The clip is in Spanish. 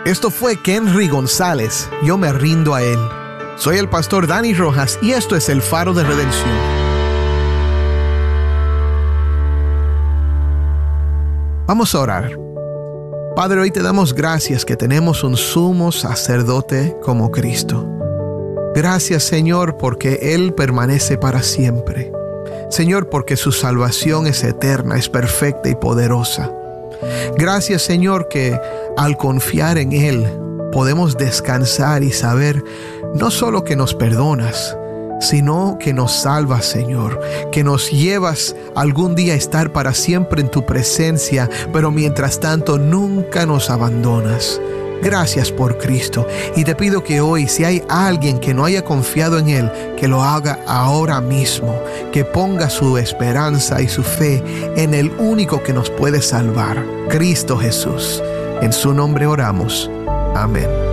Esto fue Kenry González, Yo me rindo a Él. Soy el pastor Dani Rojas y esto es el Faro de Redención. Vamos a orar. Padre, hoy te damos gracias que tenemos un sumo sacerdote como Cristo. Gracias, Señor, porque Él permanece para siempre. Señor, porque su salvación es eterna, es perfecta y poderosa. Gracias, Señor, que al confiar en Él podemos descansar y saber no solo que nos perdonas, sino que nos salvas, Señor, que nos llevas algún día a estar para siempre en tu presencia, pero mientras tanto nunca nos abandonas. Gracias por Cristo. Y te pido que hoy, si hay alguien que no haya confiado en Él, que lo haga ahora mismo, que ponga su esperanza y su fe en el único que nos puede salvar, Cristo Jesús. En su nombre oramos. Amén.